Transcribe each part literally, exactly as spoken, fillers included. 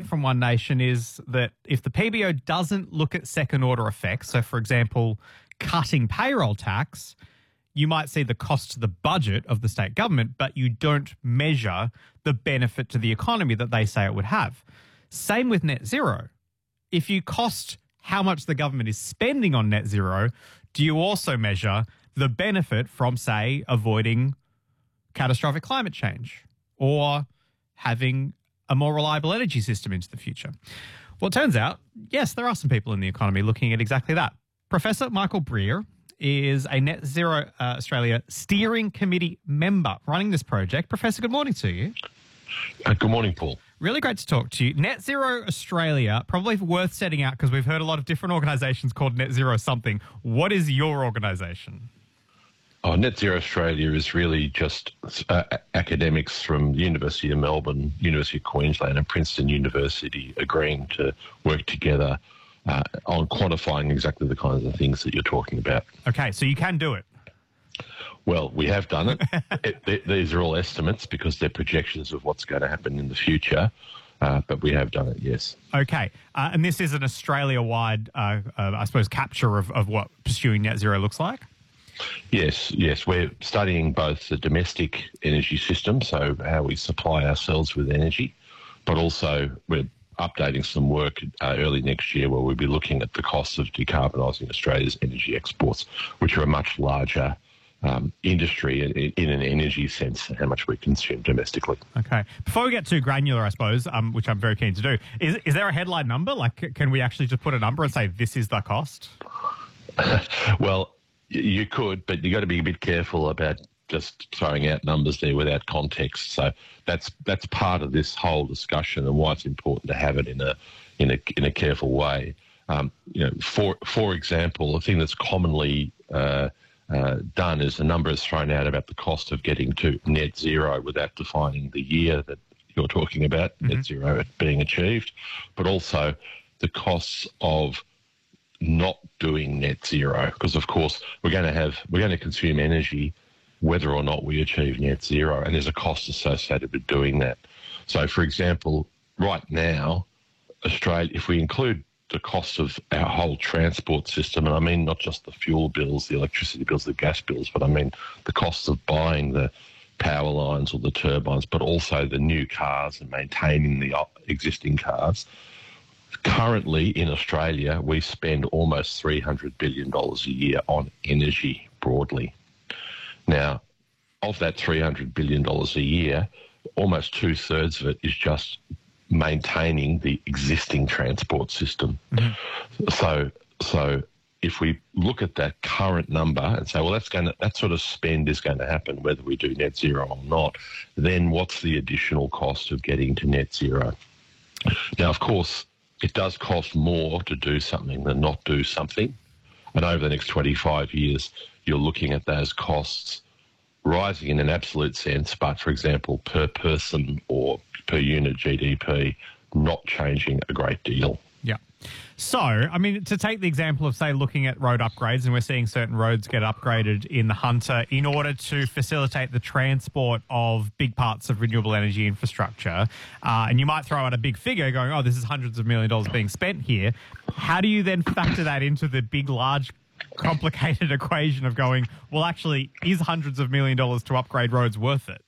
statement from One Nation is that if the P B O doesn't look at second-order effects, so, for example, cutting payroll tax, you might see the cost to the budget of the state government, but you don't measure the benefit to the economy that they say it would have. Same with net zero. If you cost how much the government is spending on net zero, do you also measure the benefit from, say, avoiding catastrophic climate change or having a more reliable energy system into the future? Well, it turns out, yes, there are some people in the economy looking at exactly that. Professor Michael Brear is a Net Zero uh, Australia steering committee member running this project. Professor, good morning to you. Uh, good morning, Paul. Really great to talk to you. Net Zero Australia, probably worth setting out because we've heard a lot of different organisations called Net Zero something. What is your organisation? Oh, Net Zero Australia is really just uh, academics from the University of Melbourne, University of Queensland and Princeton University agreeing to work together uh, on quantifying exactly the kinds of things that you're talking about. Okay, so you can do it. Well, we have done it. it th- these are all estimates because they're projections of what's going to happen in the future, uh, but we have done it, yes. Okay, uh, and this is an Australia-wide, uh, uh, I suppose, capture of, of what pursuing net zero looks like? Yes, yes. We're studying both the domestic energy system, so how we supply ourselves with energy, but also we're updating some work uh, early next year where we'll be looking at the costs of decarbonising Australia's energy exports, which are a much larger um, industry in, in an energy sense, how much we consume domestically. Okay. Before we get too granular, I suppose, um, which I'm very keen to do, is, is there a headline number? Like, can we actually just put a number and say this is the cost? Well, you could, but you got to be a bit careful about just throwing out numbers there without context. So that's that's part of this whole discussion and why it's important to have it in a in a in a careful way. Um, you know, for for example, a thing that's commonly uh, uh, done is a number is thrown out about the cost of getting to net zero without defining the year that you're talking about, mm-hmm. net zero being achieved, but also the costs of not doing net zero, because of course we're going to have we're going to consume energy whether or not we achieve net zero, and there's a cost associated with doing that. So, for example, right now, Australia, if we include the cost of our whole transport system, and I mean not just the fuel bills, the electricity bills, the gas bills, but I mean the costs of buying the power lines or the turbines, but also the new cars and maintaining the existing cars. Currently in Australia, we spend almost three hundred billion dollars a year on energy broadly. Now, of that three hundred billion dollars a year, almost two-thirds of it is just maintaining the existing transport system. Mm-hmm. So, so if we look at that current number and say, well, that's going to, that sort of spend is going to happen whether we do net zero or not, then what's the additional cost of getting to net zero? Now, of course, it does cost more to do something than not do something. And over the next twenty-five years, you're looking at those costs rising in an absolute sense, but, for example, per person or per unit G D P, not changing a great deal. Yeah. So, I mean, to take the example of, say, looking at road upgrades, and we're seeing certain roads get upgraded in the Hunter in order to facilitate the transport of big parts of renewable energy infrastructure, uh, and you might throw out a big figure going, oh, this is hundreds of million dollars being spent here. How do you then factor that into the big, large, complicated equation of going, well, actually, is hundreds of million dollars to upgrade roads worth it?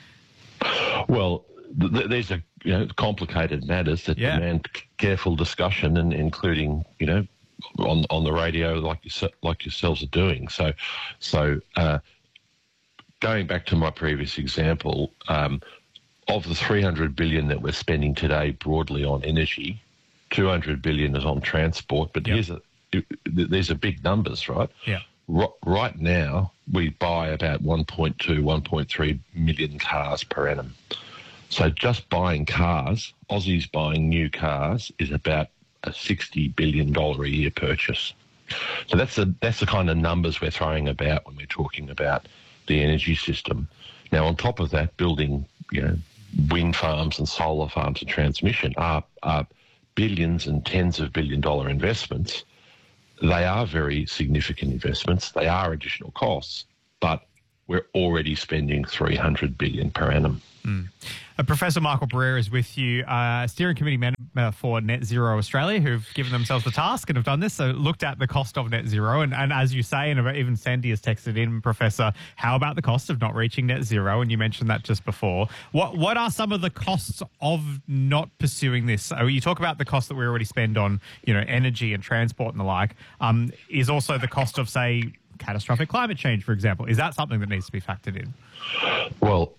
Well, th- these are you know, complicated matters that yeah. demand c- careful discussion, and including you know on on the radio like you like yourselves are doing. So, so uh, going back to my previous example, um, of the three hundred billion that we're spending today broadly on energy, two hundred billion is on transport. But yep. here's a these are big numbers, right? Yeah. R- right now, we buy about one point two, one point three million cars per annum. So just buying cars, Aussies buying new cars, is about a sixty billion dollars a year purchase. So that's the, that's the kind of numbers we're throwing about when we're talking about the energy system. Now, on top of that, building you know wind farms and solar farms and transmission are, are billions and tens of billion dollar investments. They are very significant investments. They are additional costs, but we're already spending three hundred billion dollars per annum. Mm. Uh, Professor Michael Barrera is with you, uh, steering committee member for Net Zero Australia, who've given themselves the task and have done this. So looked at the cost of net zero. And, and as you say, and even Sandy has texted in, Professor, how about the cost of not reaching net zero? And you mentioned that just before. What what are some of the costs of not pursuing this? So you talk about the cost that we already spend on, you know, energy and transport and the like. Um, is also the cost of, say, catastrophic climate change, for example. Is that something that needs to be factored in? Well,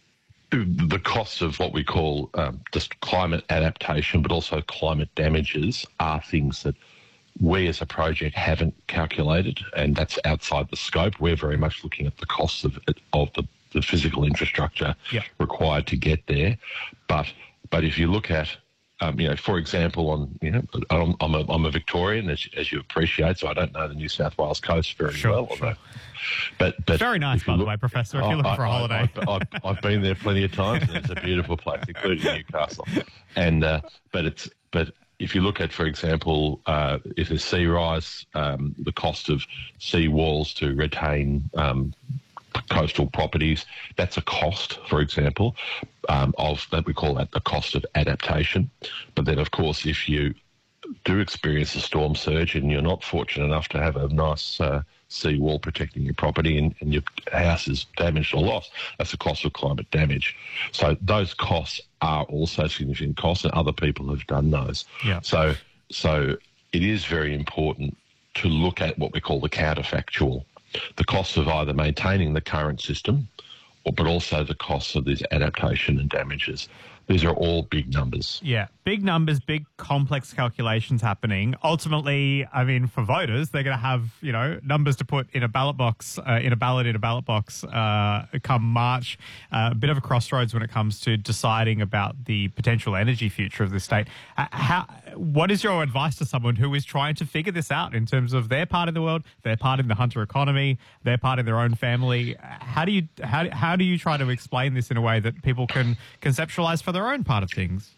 the costs of what we call um, just climate adaptation, but also climate damages, are things that we as a project haven't calculated, and that's outside the scope. We're very much looking at the costs of of the, the physical infrastructure yeah. required to get there. But but if you look at Um, you know, for example, on you know, I'm, I'm, a, I'm a Victorian, as, as you appreciate, so I don't know the New South Wales coast very sure, well. Sure. Although, but but very nice, by look, the way, Professor. If you're looking I, for a holiday, I, I, I've, I've been there plenty of times, and it's a beautiful place, including Newcastle. And uh, but it's but if you look at, for example, uh, if there's sea rise, um, the cost of sea walls to retain Um, coastal properties, that's a cost, for example, um, of that we call that the cost of adaptation. But then, of course, if you do experience a storm surge and you're not fortunate enough to have a nice uh, sea wall protecting your property and, and your house is damaged or lost, that's the cost of climate damage. So those costs are also significant costs, and other people have done those. Yeah. So, so it is very important to look at what we call the counterfactual, the costs of either maintaining the current system, or, but also the costs of this adaptation and damages. These are all big numbers. Yeah, big numbers, big complex calculations happening. Ultimately, I mean, for voters, they're going to have, you know, numbers to put in a ballot box, uh, in a ballot, in a ballot box uh, come March. Uh, a bit of a crossroads when it comes to deciding about the potential energy future of the state. Uh, how, what is your advice to someone who is trying to figure this out in terms of their part in the world, their part in the hunter economy, their part in their own family? How do you how how do you try to explain this in a way that people can conceptualize for their own part of things?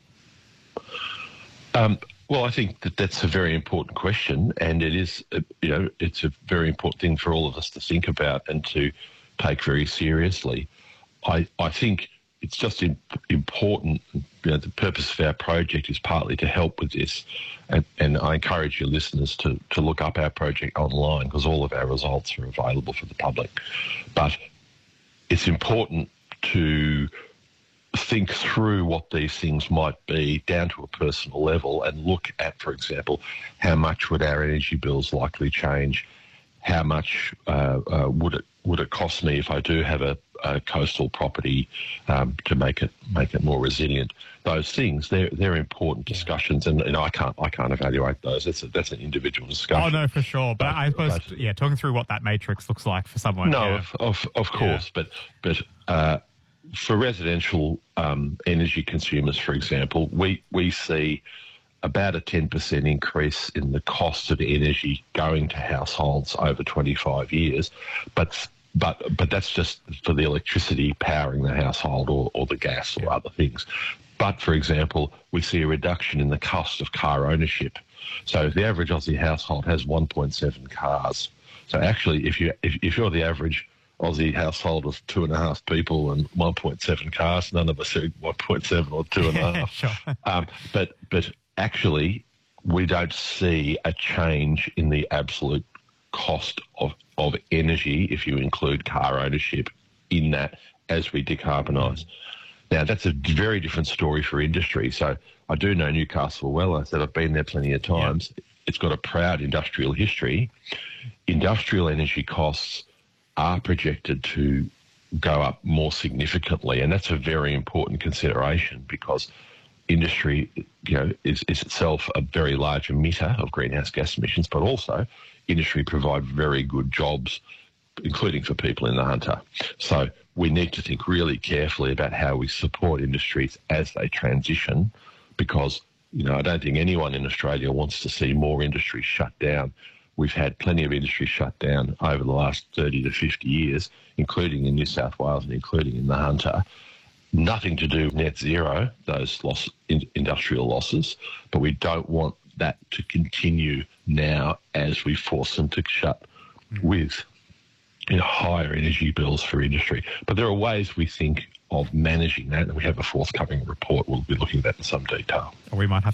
Um, well, I think that that's a very important question, and it is, uh, you know, it's a very important thing for all of us to think about and to take very seriously. I I think it's just in, important. You know, the purpose of our project is partly to help with this, and, and I encourage your listeners to to look up our project online, because all of our results are available for the public. But it's important to think through what these things might be down to a personal level and look at, for example, how much would our energy bills likely change? How much uh, uh, would it would it cost me if I do have a, a coastal property um, to make it make it more resilient? Those things, they're they're important discussions, and, and I can't I can't evaluate those. That's a, that's an individual discussion. Oh no, for sure. But, but I suppose, but, yeah, talking through what that matrix looks like for someone. No, yeah. of, of of course, yeah. but but. Uh, For residential um, energy consumers, for example, we, we see about a ten percent increase in the cost of energy going to households over twenty-five years, but but but that's just for the electricity powering the household or, or the gas or other things. But, for example, we see a reduction in the cost of car ownership. So if the average Aussie household has one point seven cars, so actually if, you, if, if you're the average Aussie household of two and a half people and one point seven cars, none of us are one point seven or two and a half. Sure. um, but but actually, we don't see a change in the absolute cost of, of energy if you include car ownership in that as we decarbonise. Now, that's a very different story for industry. So I do know Newcastle well. I said I've been there plenty of times. Yeah. It's got a proud industrial history. Industrial energy costs are projected to go up more significantly, and that's a very important consideration because industry, you know, is, is itself a very large emitter of greenhouse gas emissions, but also industry provide very good jobs, including for people in the hunter. So we need to think really carefully about how we support industries as they transition, because, you know, I don't think anyone in Australia wants to see more industries shut down. We've had plenty of industry shut down over the last thirty to fifty years, including in New South Wales and including in the Hunter. Nothing to do with net zero, those loss, in, industrial losses, but we don't want that to continue now as we force them to shut with, you know, higher energy bills for industry. But there are ways we think of managing that. And we have a forthcoming report we'll be looking at that in some detail. Or we might have